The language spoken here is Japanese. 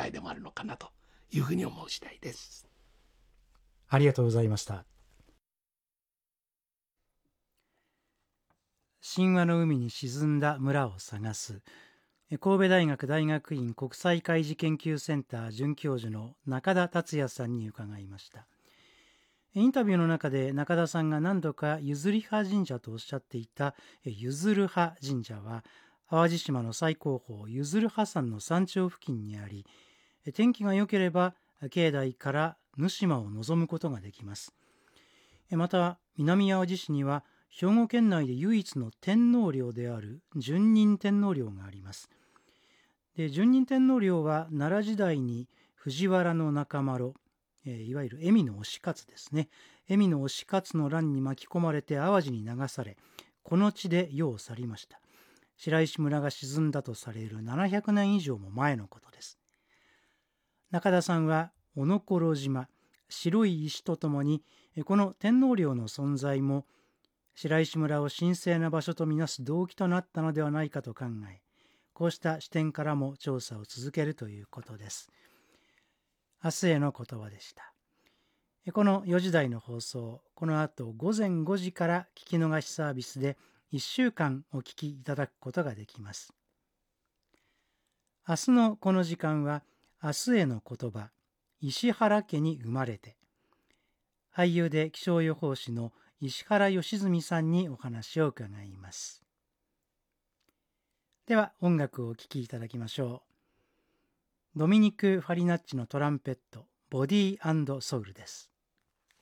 えでもあるのかなというふうに思う次第です。 ありがとうございました。神話の海に沈んだ村を探す、神戸大学大学院国際海事研究センター准教授の中田達也さんに伺いました。インタビューの中で中田さんが何度か譲り派神社とおっしゃっていた譲る派神社は、淡路島の最高峰譲る派山の山頂付近にあり、天気が良ければ境内から沼島を望むことができます。また南淡路市には兵庫県内で唯一の天皇陵である純仁天皇陵があります。で、純仁天皇陵は奈良時代に藤原の中麻呂、いわゆる蝦夷の押勝ですね、蝦夷の押勝の乱に巻き込まれて淡路に流され、この地で世を去りました。白石村が沈んだとされる700年以上も前のことです。中田さんは小野こ島、白い石とともにこの天皇陵の存在も白石村を神聖な場所とみなす動機となったのではないかと考え、こうした視点からも調査を続けるということです。明日への言葉でした。この4時台の放送、この後午前5時から聞き逃しサービスで1週間お聞きいただくことができます。明日のこの時間は、明日への言葉、石原家に生まれて、俳優で気象予報士の石原良純さんにお話を伺います。では音楽をお聴きいただきましょう。ドミニク・ファリナッチのトランペット、ボディ&ソウルです。